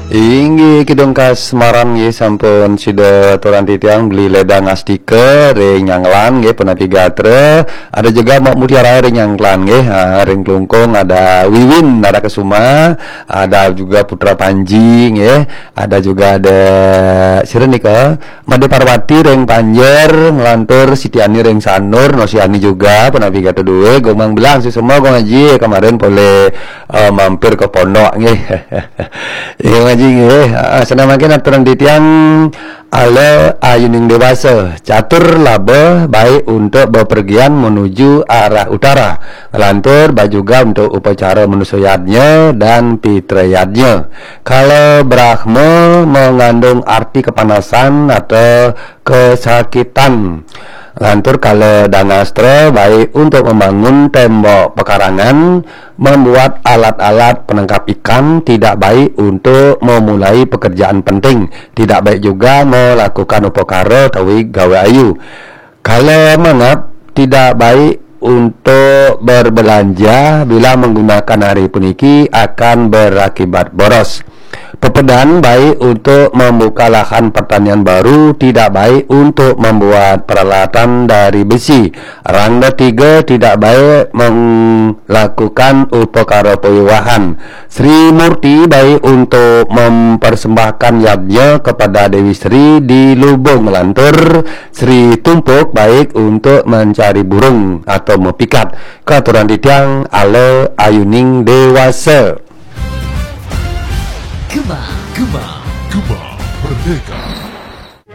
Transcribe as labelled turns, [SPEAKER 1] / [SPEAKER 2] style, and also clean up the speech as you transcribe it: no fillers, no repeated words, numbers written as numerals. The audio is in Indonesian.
[SPEAKER 1] Inggih kidung kas Semarang nggih sampun sida aturan titiang beli ledang astike ring nyanglan nggih penapi gatre. Ada juga Mak Mutiara ring nyanglan nggih, ring Klungkung ada Wiwin ada Kesuma, ada juga Putra Panji nggih, ada juga ada Sirenika, Made Parwati ring Panjer, ngelantur Sitiani ring Sanur, Nosiani juga penapi gatre duwe, gomang bilang si semua gong ngaji kemarin boleh mampir ke pondok nggih. Iya ngaji nggih, senamaken aturan titiang ale ayuning dewasa catur laba baik untuk bepergian menuju arah utara, lantur baik juga untuk upacara menusuyatnya dan fitriyatnya. Kalau Brahma mengandung arti kepanasan atau kesakitan, lantur kalau Dangastra baik untuk membangun tembok pekarangan, membuat alat-alat penangkap ikan, tidak baik untuk memulai pekerjaan penting, tidak baik juga melakukan upakara tawi gawe ayu. Kalau Manap tidak baik untuk berbelanja bila menggunakan hari puniki akan berakibat boros. Pepedan baik untuk membuka lahan pertanian baru, tidak baik untuk membuat peralatan dari besi. Rangda 3 tidak baik melakukan upakara pewiwahan. Sri Murti baik untuk mempersembahkan yadnya kepada Dewi Sri di lubung melantur. Sri Tumpuk baik untuk mencari burung atau mepikat. Keaturan titiang ale ayuning dewasa.
[SPEAKER 2] Gema Merdeka.